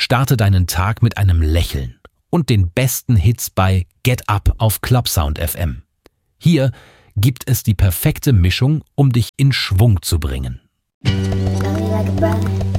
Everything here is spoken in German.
Starte deinen Tag mit einem Lächeln und den besten Hits bei Get Up auf Clubsound FM. Hier gibt es die perfekte Mischung, um dich in Schwung zu bringen. Love me like a brother.